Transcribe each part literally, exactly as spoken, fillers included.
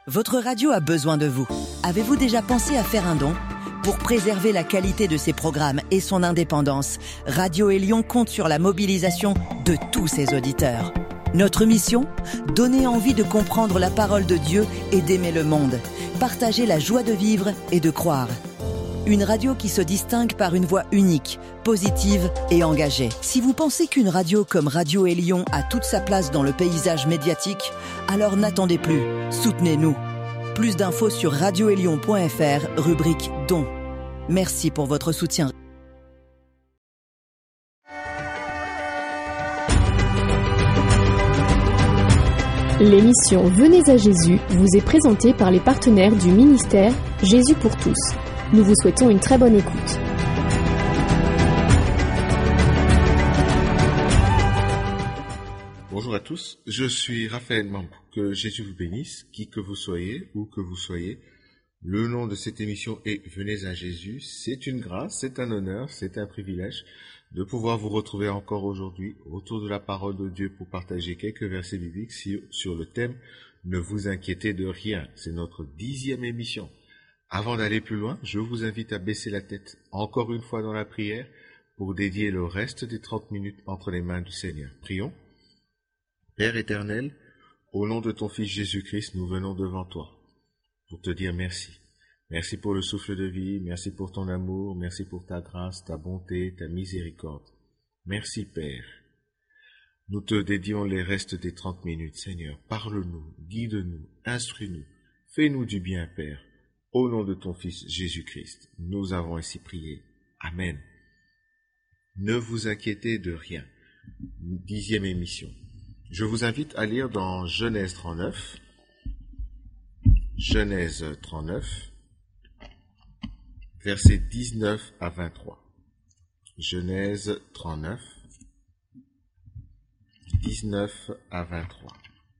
Votre radio a besoin de vous. Avez-vous déjà pensé à faire un don ? Pour préserver la qualité de ses programmes et son indépendance, Radio Élion compte sur la mobilisation de tous ses auditeurs. Notre mission ? Donner envie de comprendre la parole de Dieu et d'aimer le monde. Partager la joie de vivre et de croire. Une radio qui se distingue par une voix unique, positive et engagée. Si vous pensez qu'une radio comme Radio Élion a toute sa place dans le paysage médiatique, alors n'attendez plus, soutenez-nous. Plus d'infos sur radio élion point f r, rubrique Dons. Merci pour votre soutien. L'émission Venez à Jésus vous est présentée par les partenaires du ministère Jésus pour tous. Nous vous souhaitons une très bonne écoute. Bonjour à tous, je suis Raphaël Mambou. Que Jésus vous bénisse, qui que vous soyez, où que vous soyez. Le nom de cette émission est Venez à Jésus. C'est une grâce, c'est un honneur, c'est un privilège de pouvoir vous retrouver encore aujourd'hui autour de la parole de Dieu pour partager quelques versets bibliques sur le thème « Ne vous inquiétez de rien ». C'est notre dixième émission. Avant d'aller plus loin, je vous invite à baisser la tête encore une fois dans la prière pour dédier le reste des trente minutes entre les mains du Seigneur. Prions. Père éternel, au nom de ton Fils Jésus-Christ, nous venons devant toi pour te dire merci. Merci pour le souffle de vie, merci pour ton amour, merci pour ta grâce, ta bonté, ta miséricorde. Merci Père. Nous te dédions les restes des trente minutes. Seigneur, parle-nous, guide-nous, instruis-nous, fais-nous du bien Père. Au nom de ton Fils Jésus-Christ, nous avons ainsi prié. Amen. Ne vous inquiétez de rien. Dixième émission. Je vous invite à lire dans Genèse trente-neuf. Genèse trente-neuf, versets dix-neuf à vingt-trois. Genèse trente-neuf, dix-neuf à vingt-trois.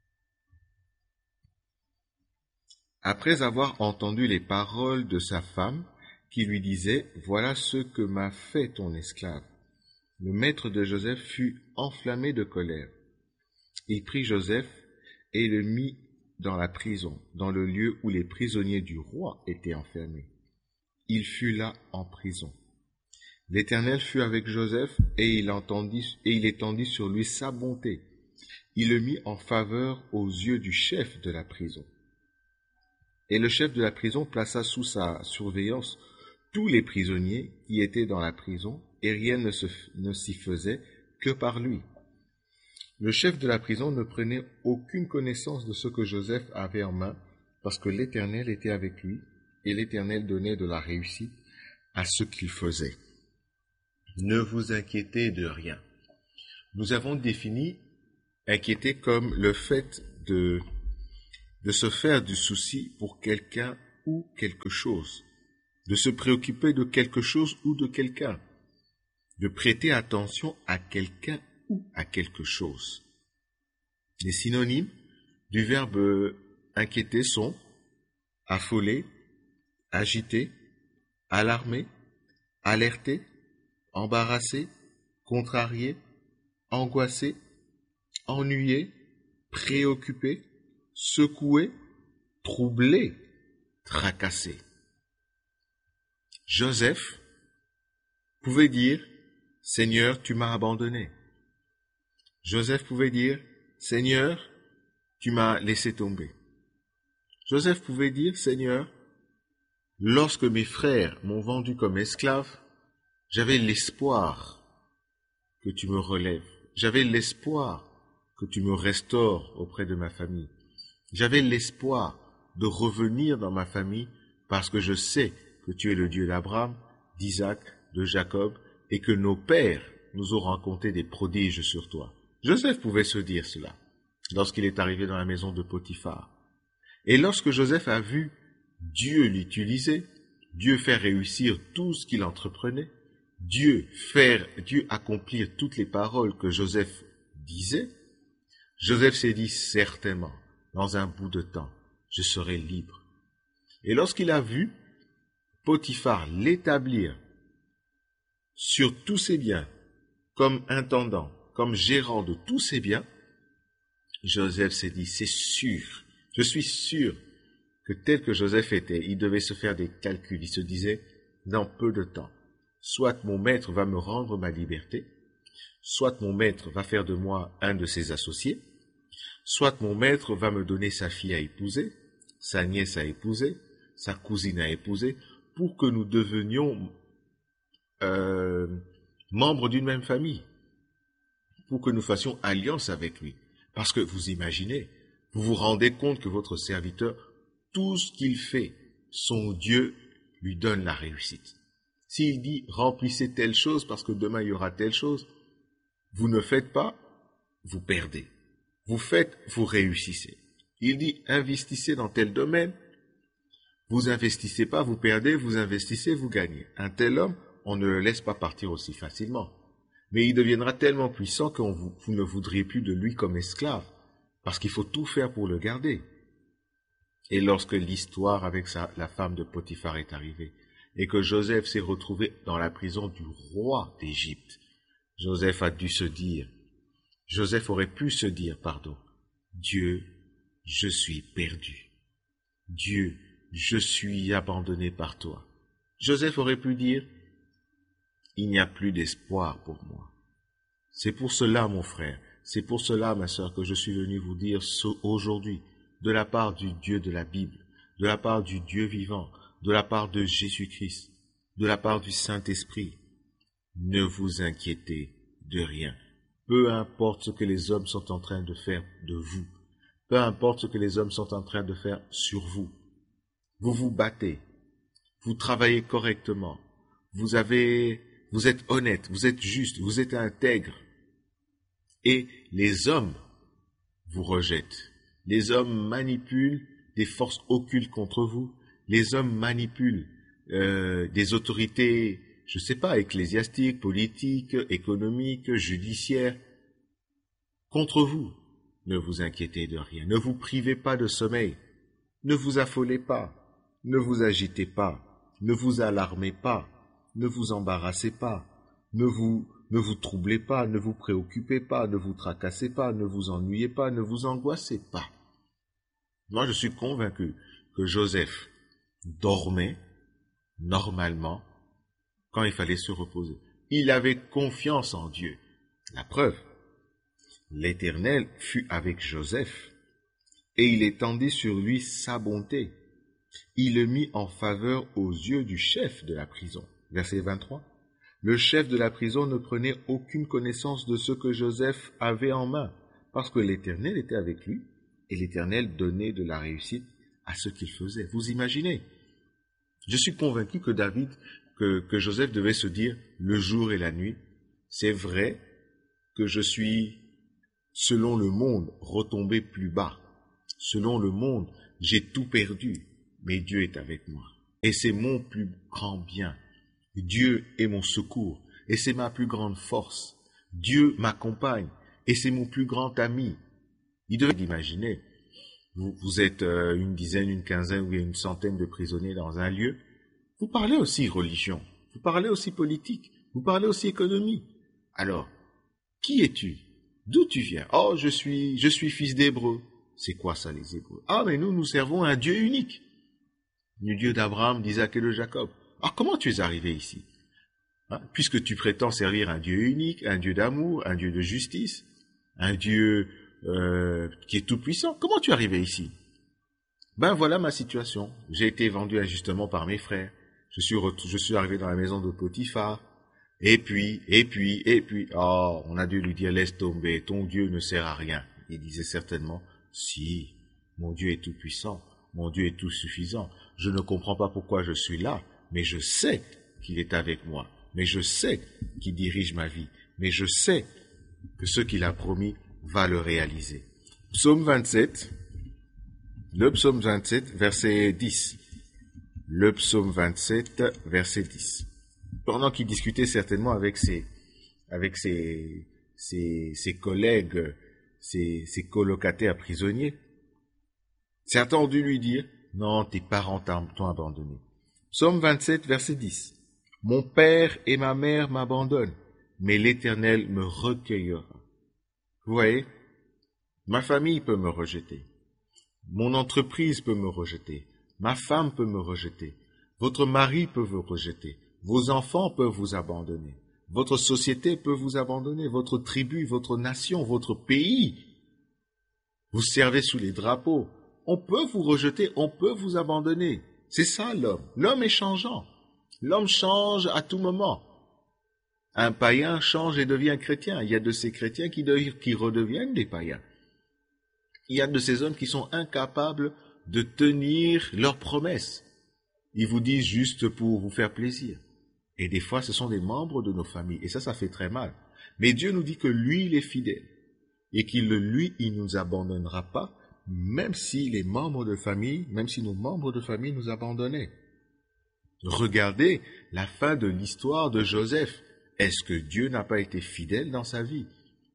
Après avoir entendu les paroles de sa femme, qui lui disait « Voilà ce que m'a fait ton esclave », le maître de Joseph fut enflammé de colère. Il prit Joseph et le mit dans la prison, dans le lieu où les prisonniers du roi étaient enfermés. Il fut là en prison. L'Éternel fut avec Joseph et il, entendit, et il étendit sur lui sa bonté. Il le mit en faveur aux yeux du chef de la prison. Et le chef de la prison plaça sous sa surveillance tous les prisonniers qui étaient dans la prison, et rien ne, se, ne s'y faisait que par lui. Le chef de la prison ne prenait aucune connaissance de ce que Joseph avait en main, parce que l'Éternel était avec lui, et l'Éternel donnait de la réussite à ce qu'il faisait. Ne vous inquiétez de rien. Nous avons défini inquiéter comme le fait de, de se faire du souci pour quelqu'un ou quelque chose, de se préoccuper de quelque chose ou de quelqu'un, de prêter attention à quelqu'un ou à quelque chose. Les synonymes du verbe inquiéter sont affoler, agiter, alarmer, alerter, embarrasser, contrarier, angoisser, ennuyer, préoccuper, secouer, troubler, tracasser. Joseph pouvait dire « Seigneur, tu m'as abandonné ». Joseph pouvait dire « Seigneur, tu m'as laissé tomber ». Joseph pouvait dire « Seigneur, lorsque mes frères m'ont vendu comme esclave, j'avais l'espoir que tu me relèves. J'avais l'espoir que tu me restaures auprès de ma famille. J'avais l'espoir de revenir dans ma famille parce que je sais que tu es le Dieu d'Abraham, d'Isaac, de Jacob et que nos pères nous ont raconté des prodiges sur toi. » Joseph pouvait se dire cela lorsqu'il est arrivé dans la maison de Potiphar. Et lorsque Joseph a vu Dieu l'utiliser, Dieu faire réussir tout ce qu'il entreprenait, Dieu faire, Dieu accomplir toutes les paroles que Joseph disait, Joseph s'est dit certainement, dans un bout de temps, je serai libre. Et lorsqu'il a vu Potiphar l'établir sur tous ses biens, comme intendant, comme gérant de tous ses biens, Joseph s'est dit, c'est sûr, je suis sûr que tel que Joseph était, il devait se faire des calculs. Il se disait, dans peu de temps, soit mon maître va me rendre ma liberté, soit mon maître va faire de moi un de ses associés, soit mon maître va me donner sa fille à épouser, sa nièce à épouser, sa cousine à épouser, pour que nous devenions euh, membres d'une même famille, pour que nous fassions alliance avec lui. Parce que vous imaginez, vous vous rendez compte que votre serviteur, tout ce qu'il fait, son Dieu lui donne la réussite. S'il dit, remplissez telle chose parce que demain il y aura telle chose, vous ne faites pas, vous perdez. Vous faites, vous réussissez. Il dit, investissez dans tel domaine, vous investissez pas, vous perdez, vous investissez, vous gagnez. Un tel homme, on ne le laisse pas partir aussi facilement. Mais il deviendra tellement puissant que vous, vous ne voudriez plus de lui comme esclave, parce qu'il faut tout faire pour le garder. Et lorsque l'histoire avec sa, la femme de Potiphar est arrivée, et que Joseph s'est retrouvé dans la prison du roi d'Égypte, Joseph a dû se dire, Joseph aurait pu se dire, pardon, Dieu, je suis perdu. Dieu, je suis abandonné par toi. Joseph aurait pu dire, il n'y a plus d'espoir pour moi. C'est pour cela, mon frère, c'est pour cela, ma sœur, que je suis venu vous dire ce aujourd'hui, de la part du Dieu de la Bible, de la part du Dieu vivant, de la part de Jésus-Christ, de la part du Saint-Esprit. Ne vous inquiétez de rien. Peu importe ce que les hommes sont en train de faire de vous, peu importe ce que les hommes sont en train de faire sur vous. Vous vous battez, vous travaillez correctement, vous avez, vous êtes honnête, vous êtes juste, vous êtes intègre. Et les hommes vous rejettent. Les hommes manipulent des forces occultes contre vous. Les hommes manipulent euh, des autorités, je ne sais pas, ecclésiastiques, politiques, économiques, judiciaires, contre vous. Ne vous inquiétez de rien. Ne vous privez pas de sommeil. Ne vous affolez pas. Ne vous agitez pas. Ne vous alarmez pas. Ne vous embarrassez pas. Ne vous, ne vous troublez pas. Ne vous préoccupez pas. Ne vous tracassez pas. Ne vous ennuyez pas. Ne vous angoissez pas. Moi, je suis convaincu que Joseph dormait normalement quand il fallait se reposer. Il avait confiance en Dieu. La preuve, l'Éternel fut avec Joseph et il étendit sur lui sa bonté. Il le mit en faveur aux yeux du chef de la prison. Verset vingt-trois. Le chef de la prison ne prenait aucune connaissance de ce que Joseph avait en main, parce que l'Éternel était avec lui et l'Éternel donnait de la réussite à ce qu'il faisait. Vous imaginez? Je suis convaincu que David, que, que Joseph devait se dire le jour et la nuit, c'est vrai que je suis, selon le monde, retombé plus bas. Selon le monde, j'ai tout perdu, mais Dieu est avec moi. Et c'est mon plus grand bien. Dieu est mon secours, et c'est ma plus grande force. Dieu m'accompagne, et c'est mon plus grand ami. Il devait imaginer, vous, vous êtes euh, une dizaine, une quinzaine ou une centaine de prisonniers dans un lieu. Vous parlez aussi religion, vous parlez aussi politique, vous parlez aussi économie. Alors, qui es-tu? D'où tu viens? Oh, je suis, je suis fils d'Hébreu. C'est quoi ça, les Hébreux? Ah, mais nous, nous servons un Dieu unique. Le Dieu d'Abraham, d'Isaac et de Jacob. Alors, comment tu es arrivé ici? Hein? Puisque tu prétends servir un Dieu unique, un Dieu d'amour, un Dieu de justice, un Dieu euh, qui est tout-puissant. Comment tu es arrivé ici? Ben voilà ma situation. J'ai été vendu injustement par mes frères. Je suis, je suis arrivé dans la maison de Potiphar. Et puis, et puis, et puis, oh, on a dû lui dire, laisse tomber, ton Dieu ne sert à rien. Il disait certainement, si, mon Dieu est tout-puissant, mon Dieu est tout-suffisant. Je ne comprends pas pourquoi je suis là, mais je sais qu'il est avec moi. Mais je sais qu'il dirige ma vie. Mais je sais que ce qu'il a promis va le réaliser. Psaume vingt-sept, le psaume vingt-sept, verset dix. Le psaume vingt-sept, verset dix. Pendant qu'il discutait certainement avec ses, avec ses, ses, ses collègues, ses, ses colocataires prisonniers, certains ont dû lui dire, non, tes parents t'ont abandonné. Psaume vingt-sept, verset dix. Mon père et ma mère m'abandonnent, mais l'Éternel me recueillera. Vous voyez, ma famille peut me rejeter, mon entreprise peut me rejeter, Ma femme peut me rejeter. Votre mari peut vous rejeter. Vos enfants peuvent vous abandonner. Votre société peut vous abandonner. Votre tribu, votre nation, votre pays. Vous servez sous les drapeaux. On peut vous rejeter, on peut vous abandonner. C'est ça l'homme. L'homme est changeant. L'homme change à tout moment. Un païen change et devient chrétien. Il y a de ces chrétiens qui, de, qui redeviennent des païens. Il y a de ces hommes qui sont incapables de tenir leurs promesses. Ils vous disent juste pour vous faire plaisir. Et des fois, ce sont des membres de nos familles. Et ça, ça fait très mal. Mais Dieu nous dit que lui, il est fidèle. Et qu'il, lui, il ne nous abandonnera pas, même si les membres de famille, même si nos membres de famille nous abandonnaient. Regardez la fin de l'histoire de Joseph. Est-ce que Dieu n'a pas été fidèle dans sa vie?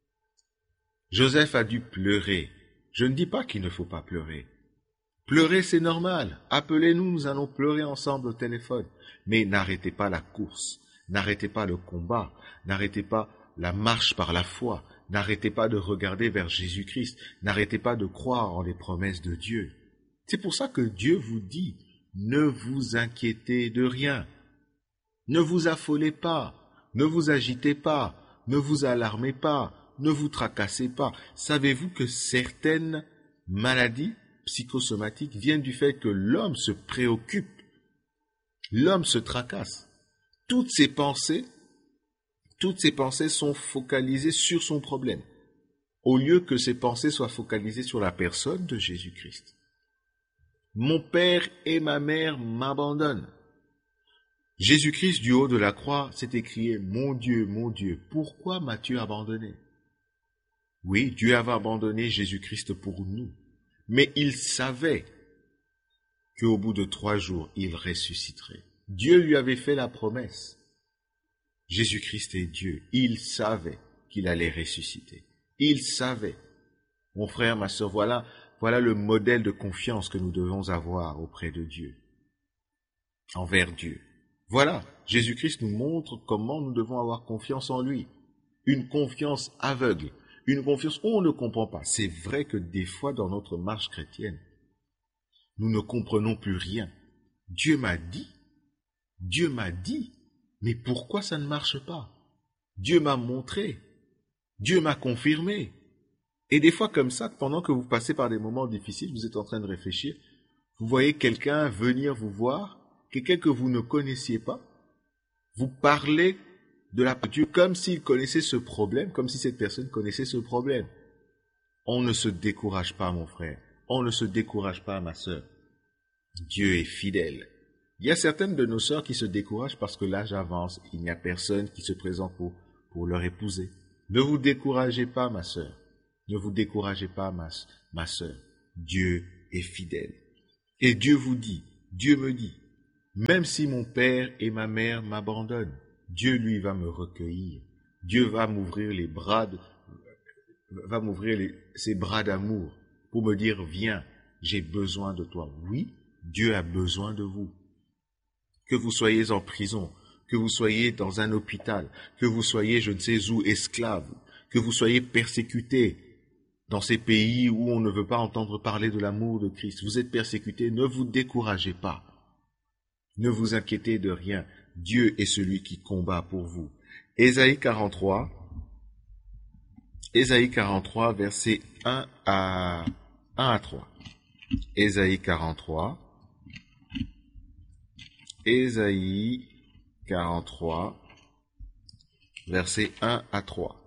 Joseph a dû pleurer. Je ne dis pas qu'il ne faut pas pleurer. Pleurer, c'est normal. Appelez-nous, nous allons pleurer ensemble au téléphone. Mais n'arrêtez pas la course. N'arrêtez pas le combat. N'arrêtez pas la marche par la foi. N'arrêtez pas de regarder vers Jésus-Christ. N'arrêtez pas de croire en les promesses de Dieu. C'est pour ça que Dieu vous dit, ne vous inquiétez de rien. Ne vous affolez pas. Ne vous agitez pas. Ne vous alarmez pas. Ne vous tracassez pas. Savez-vous que certaines maladies psychosomatiques viennent du fait que l'homme se préoccupe. L'homme se tracasse. Toutes ses pensées, toutes ses pensées sont focalisées sur son problème, au lieu que ses pensées soient focalisées sur la personne de Jésus-Christ. Mon père et ma mère m'abandonnent. Jésus-Christ, du haut de la croix, s'est écrié « Mon Dieu, mon Dieu, pourquoi m'as-tu abandonné ?» Oui, Dieu avait abandonné Jésus-Christ pour nous, mais il savait qu'au bout de trois jours, il ressusciterait. Dieu lui avait fait la promesse. Jésus-Christ est Dieu. Il savait qu'il allait ressusciter. Il savait. Mon frère, ma sœur, voilà, voilà le modèle de confiance que nous devons avoir auprès de Dieu, envers Dieu. Voilà, Jésus-Christ nous montre comment nous devons avoir confiance en lui. Une confiance aveugle, une confiance où on ne comprend pas. C'est vrai que des fois, dans notre marche chrétienne, nous ne comprenons plus rien. Dieu m'a dit, Dieu m'a dit, mais pourquoi ça ne marche pas? Dieu m'a montré, Dieu m'a confirmé. Et des fois comme ça, pendant que vous passez par des moments difficiles, vous êtes en train de réfléchir, vous voyez quelqu'un venir vous voir, quelqu'un que vous ne connaissiez pas, vous parlez de la Dieu comme s'il connaissait ce problème, comme si cette personne connaissait ce problème. On ne se décourage pas, mon frère. On ne se décourage pas, ma sœur. Dieu est fidèle. Il y a certaines de nos sœurs qui se découragent parce que l'âge avance. Il n'y a personne qui se présente pour, pour leur épouser. Ne vous découragez pas, ma sœur. Ne vous découragez pas, ma, ma sœur. Dieu est fidèle. Et Dieu vous dit, Dieu me dit, même si mon père et ma mère m'abandonnent, Dieu, lui, va me recueillir. Dieu va m'ouvrir les bras, de, va m'ouvrir les, ses bras d'amour pour me dire, viens, j'ai besoin de toi. Oui, Dieu a besoin de vous. Que vous soyez en prison, que vous soyez dans un hôpital, que vous soyez, je ne sais où, esclave, que vous soyez persécutés dans ces pays où on ne veut pas entendre parler de l'amour de Christ. Vous êtes persécutés, ne vous découragez pas. Ne vous inquiétez de rien. Dieu est celui qui combat pour vous. Ésaïe quarante-trois, Ésaïe quarante-trois, versets un à trois. Ésaïe quarante-trois, Ésaïe quarante-trois, versets un à trois.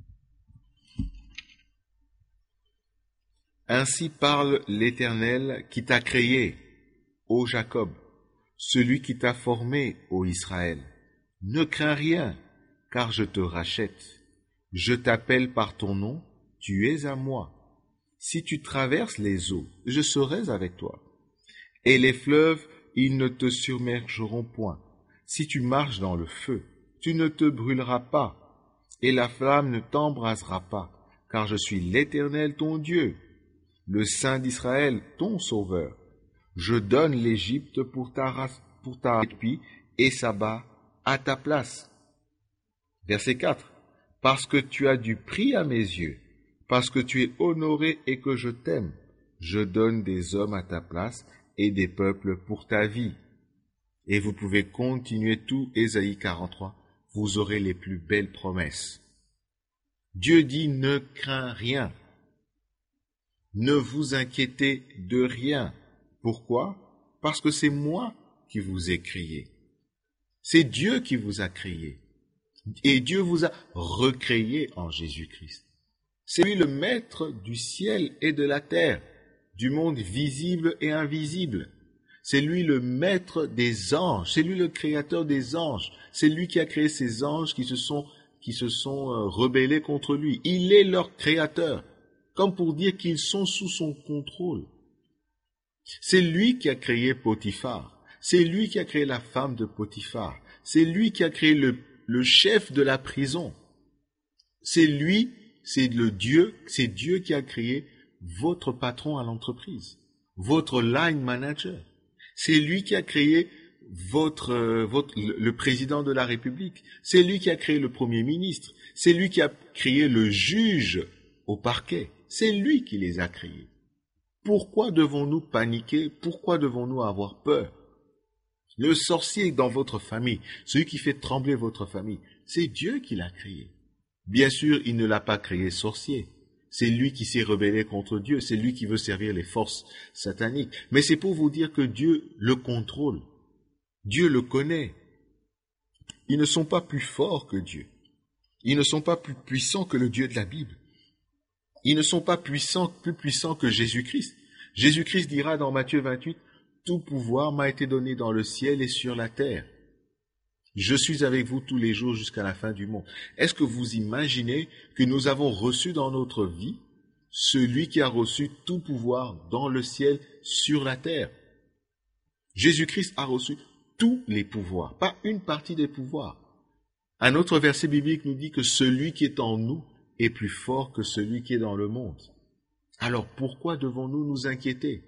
Ainsi parle l'Éternel qui t'a créé, ô Jacob, celui qui t'a formé, ô Israël. Ne crains rien, car je te rachète. Je t'appelle par ton nom, tu es à moi. Si tu traverses les eaux, je serai avec toi. Et les fleuves, ils ne te submergeront point. Si tu marches dans le feu, tu ne te brûleras pas, et la flamme ne t'embrasera pas, car je suis l'Éternel ton Dieu, le Saint d'Israël ton Sauveur. Je donne l'Égypte pour ta race, pour ta répit, et Saba à ta place. Verset quatre. Parce que tu as du prix à mes yeux, parce que tu es honoré et que je t'aime, je donne des hommes à ta place, et des peuples pour ta vie. Et vous pouvez continuer tout Ésaïe quarante-trois. Vous aurez les plus belles promesses. Dieu dit, ne crains rien. Ne vous inquiétez de rien. Pourquoi? Parce que c'est moi qui vous ai créé. C'est Dieu qui vous a créé. Et Dieu vous a recréé en Jésus-Christ. C'est lui le maître du ciel et de la terre, du monde visible et invisible. C'est lui le maître des anges, c'est lui le créateur des anges. C'est lui qui a créé ces anges qui se sont, qui se sont euh, rebellés contre lui. Il est leur créateur, comme pour dire qu'ils sont sous son contrôle. C'est lui qui a créé Potiphar. C'est lui qui a créé la femme de Potiphar. C'est lui qui a créé le, le chef de la prison. C'est lui, c'est le Dieu, c'est Dieu qui a créé votre patron à l'entreprise, votre line manager. C'est lui qui a créé votre, euh, votre, le président de la République. C'est lui qui a créé le Premier ministre. C'est lui qui a créé le juge au parquet. C'est lui qui les a créés. Pourquoi devons-nous paniquer? Pourquoi devons-nous avoir peur? Le sorcier dans votre famille, celui qui fait trembler votre famille, c'est Dieu qui l'a créé. Bien sûr, il ne l'a pas créé sorcier. C'est lui qui s'est rebellé contre Dieu, c'est lui qui veut servir les forces sataniques. Mais c'est pour vous dire que Dieu le contrôle. Dieu le connaît. Ils ne sont pas plus forts que Dieu. Ils ne sont pas plus puissants que le Dieu de la Bible. Ils ne sont pas puissants, plus puissants que Jésus-Christ. Jésus-Christ dira dans Matthieu vingt-huit, « Tout pouvoir m'a été donné dans le ciel et sur la terre. Je suis avec vous tous les jours jusqu'à la fin du monde. » Est-ce que vous imaginez que nous avons reçu dans notre vie celui qui a reçu tout pouvoir dans le ciel, sur la terre? Jésus-Christ a reçu tous les pouvoirs, pas une partie des pouvoirs. Un autre verset biblique nous dit que celui qui est en nous est plus fort que celui qui est dans le monde. Alors pourquoi devons-nous nous inquiéter?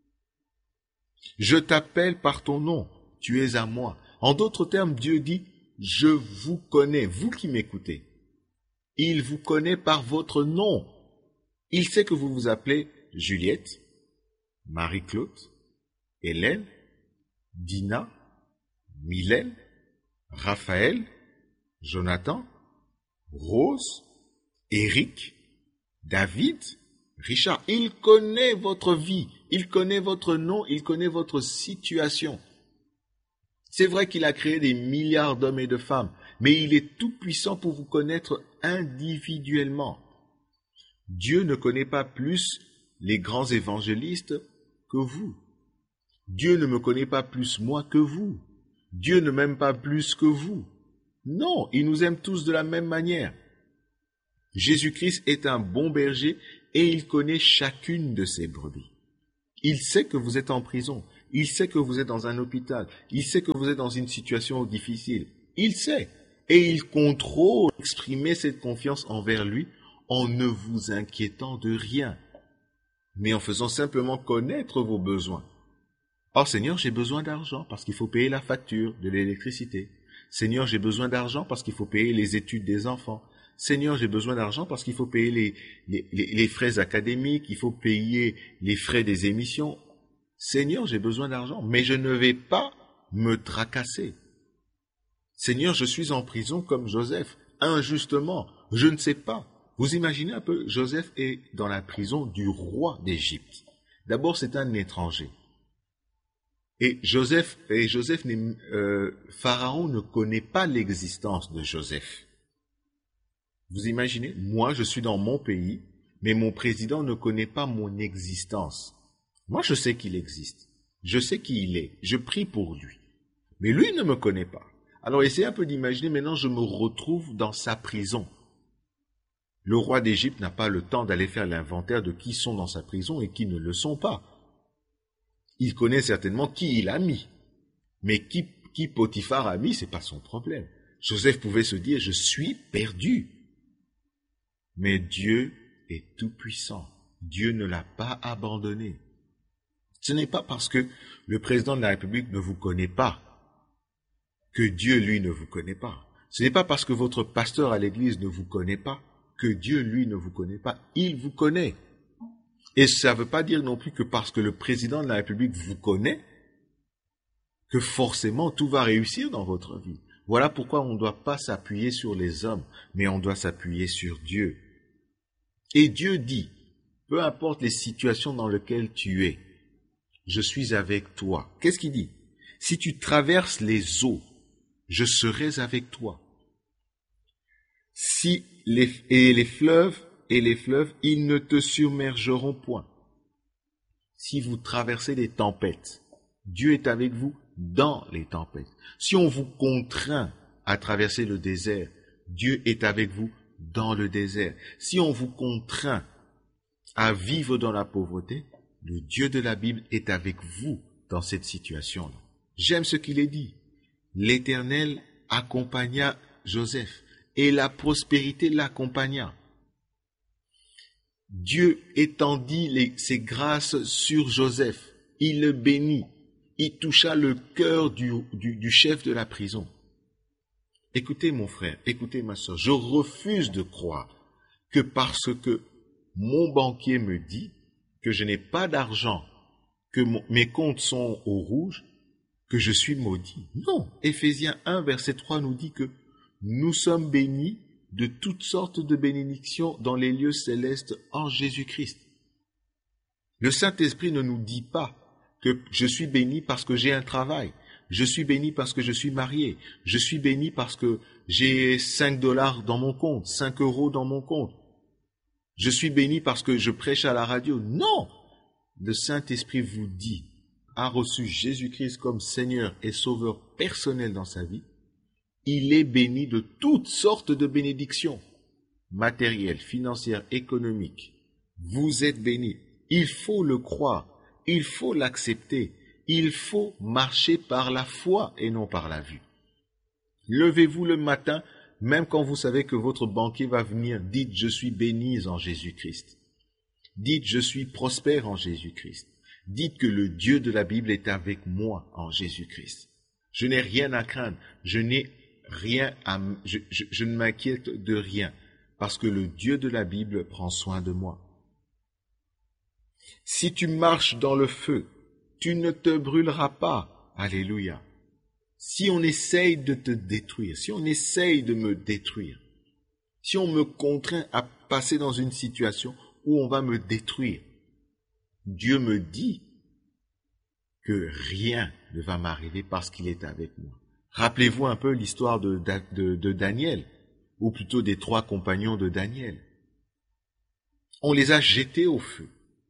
Je t'appelle par ton nom, tu es à moi. En d'autres termes, Dieu dit, je vous connais, vous qui m'écoutez. Il vous connaît par votre nom. Il sait que vous vous appelez Juliette, Marie-Claude, Hélène, Dina, Mylène, Raphaël, Jonathan, Rose, Éric, David, Richard. Il connaît votre vie, il connaît votre nom, il connaît votre situation. C'est vrai qu'il a créé des milliards d'hommes et de femmes, mais il est tout puissant pour vous connaître individuellement. Dieu ne connaît pas plus les grands évangélistes que vous. Dieu ne me connaît pas plus moi que vous. Dieu ne m'aime pas plus que vous. Non, il nous aime tous de la même manière. Jésus-Christ est un bon berger et il connaît chacune de ses brebis. Il sait que vous êtes en prison. Il sait que vous êtes dans un hôpital. Il sait que vous êtes dans une situation difficile. Il sait. Et il contrôle, exprimer cette confiance envers lui en ne vous inquiétant de rien, mais en faisant simplement connaître vos besoins. Oh Seigneur, j'ai besoin d'argent parce qu'il faut payer la facture de l'électricité. Seigneur, j'ai besoin d'argent parce qu'il faut payer les études des enfants. Seigneur, j'ai besoin d'argent parce qu'il faut payer les, les, les, les frais académiques, il faut payer les frais des émissions. Seigneur, j'ai besoin d'argent, mais je ne vais pas me tracasser. Seigneur, je suis en prison comme Joseph, injustement, je ne sais pas. Vous imaginez un peu, Joseph est dans la prison du roi d'Égypte. D'abord, c'est un étranger. Et Joseph, et Joseph euh, Pharaon ne connaît pas l'existence de Joseph. Vous imaginez, moi, je suis dans mon pays, mais mon président ne connaît pas mon existence. Moi, je sais qu'il existe. Je sais qui il est. Je prie pour lui. Mais lui ne me connaît pas. Alors, essayez un peu d'imaginer, maintenant, je me retrouve dans sa prison. Le roi d'Égypte n'a pas le temps d'aller faire l'inventaire de qui sont dans sa prison et qui ne le sont pas. Il connaît certainement qui il a mis. Mais qui, qui Potiphar a mis, c'est pas son problème. Joseph pouvait se dire, je suis perdu. Mais Dieu est tout puissant. Dieu ne l'a pas abandonné. Ce n'est pas parce que le président de la République ne vous connaît pas que Dieu, lui, ne vous connaît pas. Ce n'est pas parce que votre pasteur à l'église ne vous connaît pas que Dieu, lui, ne vous connaît pas. Il vous connaît. Et ça ne veut pas dire non plus que parce que le président de la République vous connaît, que forcément tout va réussir dans votre vie. Voilà pourquoi on ne doit pas s'appuyer sur les hommes, mais on doit s'appuyer sur Dieu. Et Dieu dit, peu importe les situations dans lesquelles tu es, je suis avec toi. Qu'est-ce qu'il dit? Si tu traverses les eaux, je serai avec toi. Si les, et les fleuves, et les fleuves, ils ne te submergeront point. Si vous traversez les tempêtes, Dieu est avec vous dans les tempêtes. Si on vous contraint à traverser le désert, Dieu est avec vous dans le désert. Si on vous contraint à vivre dans la pauvreté, le Dieu de la Bible est avec vous dans cette situation-là. J'aime ce qu'il est dit. L'Éternel accompagna Joseph et la prospérité l'accompagna. Dieu étendit les, ses grâces sur Joseph. Il le bénit. Il toucha le cœur du, du, du chef de la prison. Écoutez mon frère, écoutez ma soeur, je refuse de croire que parce que mon banquier me dit que je n'ai pas d'argent, que mon, mes comptes sont au rouge, que je suis maudit. Non, Éphésiens un, verset trois nous dit que nous sommes bénis de toutes sortes de bénédictions dans les lieux célestes en Jésus-Christ. Le Saint-Esprit ne nous dit pas que je suis béni parce que j'ai un travail, je suis béni parce que je suis marié, je suis béni parce que j'ai cinq dollars dans mon compte, cinq euros dans mon compte, je suis béni parce que je prêche à la radio. Non! Le Saint-Esprit vous dit, a reçu Jésus-Christ comme Seigneur et Sauveur personnel dans sa vie, il est béni de toutes sortes de bénédictions, matérielles, financières, économiques. Vous êtes béni. Il faut le croire. Il faut l'accepter. Il faut marcher par la foi et non par la vue. Levez-vous le matin, même quand vous savez que votre banquier va venir, dites « Je suis béni en Jésus-Christ ». Dites « Je suis prospère en Jésus-Christ ». Dites que le Dieu de la Bible est avec moi en Jésus-Christ. Je n'ai rien à craindre. Je n'ai rien à, je, je, je ne m'inquiète de rien parce que le Dieu de la Bible prend soin de moi. Si tu marches dans le feu, tu ne te brûleras pas. Alléluia. Si on essaye de te détruire, si on essaye de me détruire, si on me contraint à passer dans une situation où on va me détruire, Dieu me dit que rien ne va m'arriver parce qu'il est avec moi. Rappelez-vous un peu l'histoire de, de, de Daniel, ou plutôt des trois compagnons de Daniel. On les a jetés au feu.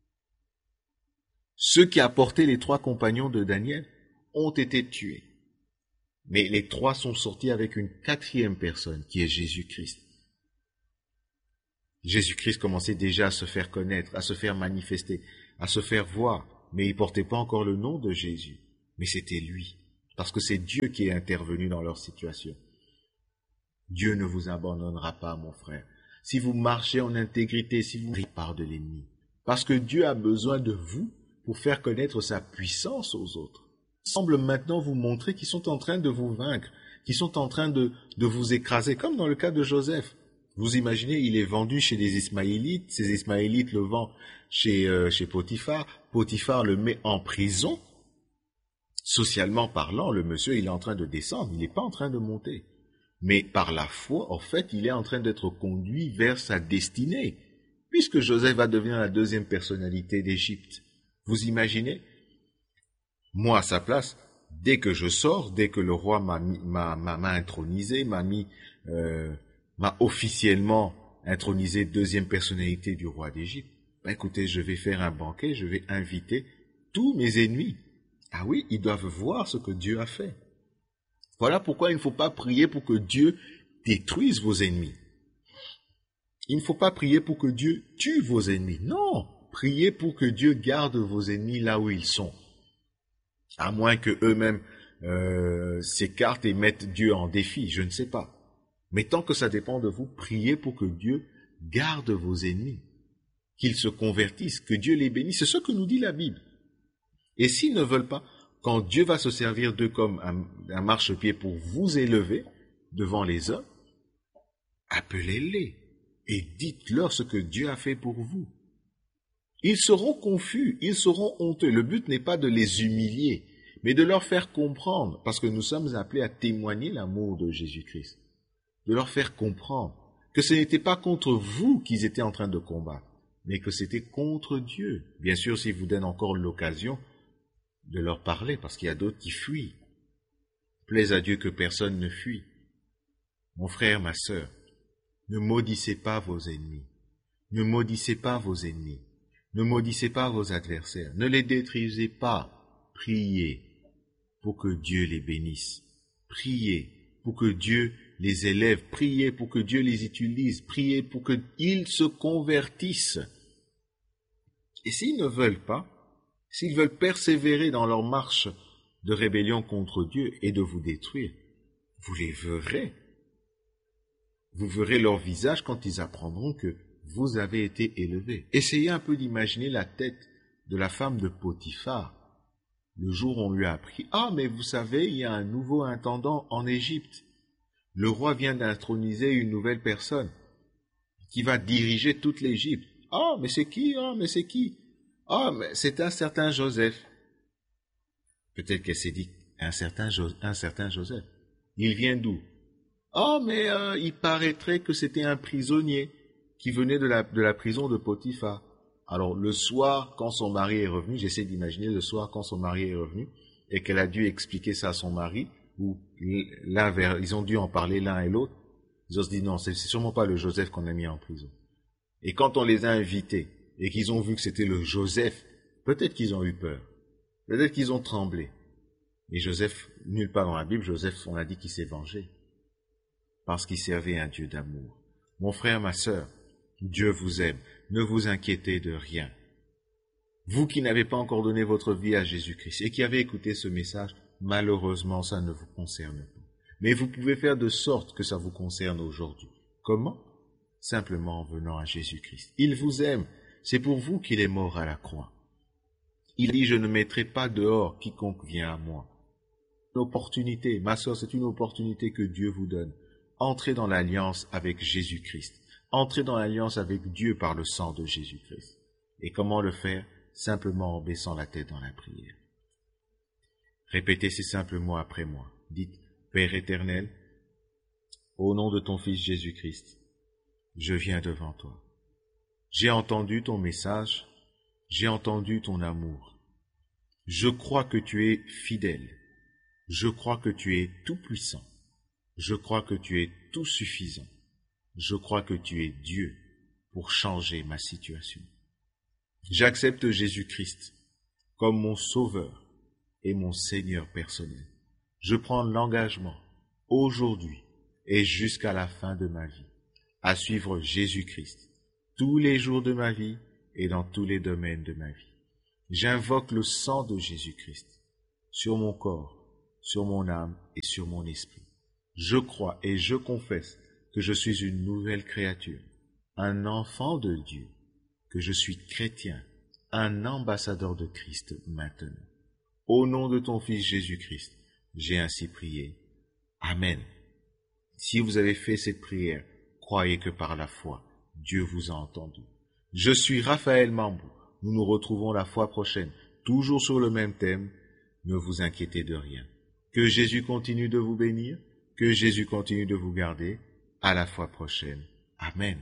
Ceux qui apportaient les trois compagnons de Daniel ont été tués. Mais les trois sont sortis avec une quatrième personne, qui est Jésus-Christ. Jésus-Christ commençait déjà à se faire connaître, à se faire manifester, à se faire voir, mais il ne portait pas encore le nom de Jésus. Mais c'était lui, parce que c'est Dieu qui est intervenu dans leur situation. Dieu ne vous abandonnera pas, mon frère. Si vous marchez en intégrité, si vous prenez part de l'ennemi, parce que Dieu a besoin de vous pour faire connaître sa puissance aux autres. Il semble maintenant vous montrer qu'ils sont en train de vous vaincre, qu'ils sont en train de, de vous écraser, comme dans le cas de Joseph. Vous imaginez, il est vendu chez les Ismaélites, ces Ismaélites le vendent chez, euh, chez Potiphar, Potiphar le met en prison. Socialement parlant, le monsieur, il est en train de descendre, il n'est pas en train de monter. Mais par la foi, en fait, il est en train d'être conduit vers sa destinée, puisque Joseph va devenir la deuxième personnalité d'Égypte. Vous imaginez? Moi, à sa place, dès que je sors, dès que le roi m'a, m'a, m'a, m'a intronisé, m'a mis, euh, m'a officiellement intronisé deuxième personnalité du roi d'Égypte, ben écoutez, je vais faire un banquet, je vais inviter tous mes ennemis. Ah oui, ils doivent voir ce que Dieu a fait. Voilà pourquoi il ne faut pas prier pour que Dieu détruise vos ennemis. Il ne faut pas prier pour que Dieu tue vos ennemis. Non, priez pour que Dieu garde vos ennemis là où ils sont. À moins que eux-mêmes euh, s'écartent et mettent Dieu en défi, je ne sais pas. Mais tant que ça dépend de vous, priez pour que Dieu garde vos ennemis, qu'ils se convertissent, que Dieu les bénisse. C'est ce que nous dit la Bible. Et s'ils ne veulent pas, quand Dieu va se servir d'eux comme un, un marchepied pour vous élever devant les hommes, appelez-les et dites-leur ce que Dieu a fait pour vous. Ils seront confus, ils seront honteux. Le but n'est pas de les humilier, mais de leur faire comprendre, parce que nous sommes appelés à témoigner l'amour de Jésus-Christ, de leur faire comprendre que ce n'était pas contre vous qu'ils étaient en train de combattre, mais que c'était contre Dieu. Bien sûr, s'ils vous donnent encore l'occasion de leur parler, parce qu'il y a d'autres qui fuient. Plaise à Dieu que personne ne fuit. Mon frère, ma sœur, ne maudissez pas vos ennemis. Ne maudissez pas vos ennemis. Ne maudissez pas vos adversaires. Ne les détruisez pas. Priez pour que Dieu les bénisse. Priez pour que Dieu les élève. Priez pour que Dieu les utilise. Priez pour qu'ils se convertissent. Et s'ils ne veulent pas, s'ils veulent persévérer dans leur marche de rébellion contre Dieu et de vous détruire, vous les verrez. Vous verrez leur visage quand ils apprendront que vous avez été élevés. Essayez un peu d'imaginer la tête de la femme de Potiphar. Le jour où on lui a appris, « Ah, mais vous savez, il y a un nouveau intendant en Égypte. Le roi vient d'introniser une nouvelle personne qui va diriger toute l'Égypte. Ah, mais c'est qui? Ah, mais c'est qui? Ah, mais c'est un certain Joseph. » Peut-être qu'elle s'est dit, un certain, jo- un certain Joseph. Il vient d'où? Ah, mais euh, il paraîtrait que c'était un prisonnier qui venait de la, de la prison de Potiphar. Alors, le soir, quand son mari est revenu, j'essaie d'imaginer le soir quand son mari est revenu, et qu'elle a dû expliquer ça à son mari, ou l'un vers, ils ont dû en parler l'un et l'autre, ils ont se dit non, c'est, c'est sûrement pas le Joseph qu'on a mis en prison. Et quand on les a invités, et qu'ils ont vu que c'était le Joseph, peut-être qu'ils ont eu peur. Peut-être qu'ils ont tremblé. Et Joseph, nulle part dans la Bible, Joseph, on a dit qu'il s'est vengé. Parce qu'il servait un Dieu d'amour. Mon frère, ma sœur, Dieu vous aime. Ne vous inquiétez de rien. Vous qui n'avez pas encore donné votre vie à Jésus-Christ et qui avez écouté ce message, malheureusement, ça ne vous concerne pas. Mais vous pouvez faire de sorte que ça vous concerne aujourd'hui. Comment? Simplement en venant à Jésus-Christ. Il vous aime. C'est pour vous qu'il est mort à la croix. Il dit, je ne mettrai pas dehors quiconque vient à moi. Une opportunité, ma sœur, c'est une opportunité que Dieu vous donne. Entrez dans l'alliance avec Jésus-Christ. Entrez dans l'alliance avec Dieu par le sang de Jésus-Christ. Et comment le faire? Simplement en baissant la tête dans la prière. Répétez ces simples mots après moi. Dites, Père éternel, au nom de ton Fils Jésus-Christ, je viens devant toi. J'ai entendu ton message, j'ai entendu ton amour. Je crois que tu es fidèle. Je crois que tu es tout-puissant. Je crois que tu es tout suffisant. Je crois que tu es Dieu pour changer ma situation. J'accepte Jésus-Christ comme mon Sauveur et mon Seigneur personnel. Je prends l'engagement aujourd'hui et jusqu'à la fin de ma vie à suivre Jésus-Christ tous les jours de ma vie et dans tous les domaines de ma vie. J'invoque le sang de Jésus-Christ sur mon corps, sur mon âme et sur mon esprit. Je crois et je confesse que je suis une nouvelle créature, un enfant de Dieu, que je suis chrétien, un ambassadeur de Christ maintenant. Au nom de ton Fils Jésus-Christ, j'ai ainsi prié. Amen. Si vous avez fait cette prière, croyez que par la foi, Dieu vous a entendu. Je suis Raphaël Mambou. Nous nous retrouvons la fois prochaine, toujours sur le même thème. Ne vous inquiétez de rien. Que Jésus continue de vous bénir, que Jésus continue de vous garder. À la fois prochaine. Amen.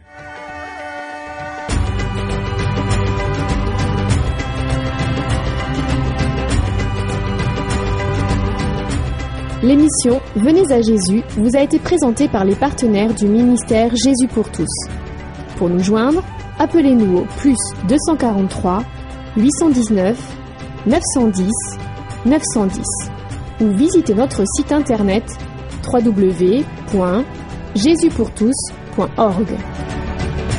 L'émission Venez à Jésus vous a été présentée par les partenaires du ministère Jésus pour tous. Pour nous joindre, appelez-nous au plus deux cent quarante-trois, huit cent dix-neuf, neuf cent dix, neuf cent dix ou visitez notre site internet w w w point jésus pour tous point org.